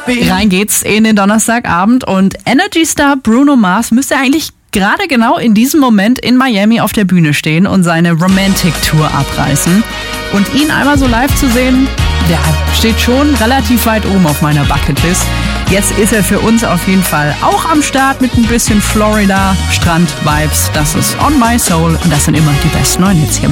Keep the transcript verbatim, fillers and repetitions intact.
Rein geht's in den Donnerstagabend und Energy-Star Bruno Mars müsste eigentlich gerade genau in diesem Moment in Miami auf der Bühne stehen und seine Romantic-Tour abreißen. Und ihn einmal so live zu sehen, der steht schon relativ weit oben auf meiner Bucketlist. Jetzt ist er für uns auf jeden Fall auch am Start mit ein bisschen Florida-Strand-Vibes. Das ist On My Soul und das sind immer die besten neuen Hits hier.